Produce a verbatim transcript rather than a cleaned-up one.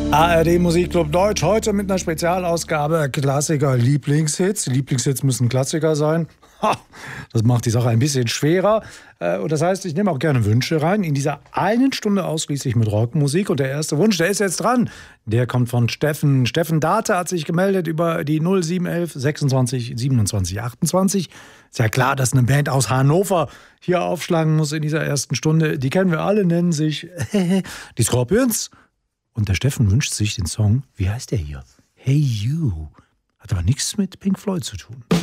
A R D Musikclub Deutsch, heute mit einer Spezialausgabe Klassiker Lieblingshits. Lieblingshits müssen Klassiker sein. Ha, das macht die Sache ein bisschen schwerer. Und das heißt, ich nehme auch gerne Wünsche rein. In dieser einen Stunde ausschließlich mit Rockmusik. Und der erste Wunsch, der ist jetzt dran. Der kommt von Steffen. Steffen Date hat sich gemeldet über die null sieben elf sechsundzwanzig siebenundzwanzig achtundzwanzig. Ist ja klar, dass eine Band aus Hannover hier aufschlagen muss in dieser ersten Stunde. Die kennen wir alle, nennen sich die Scorpions. Und der Steffen wünscht sich den Song, wie heißt der hier? Hey You. Hat aber nichts mit Pink Floyd zu tun.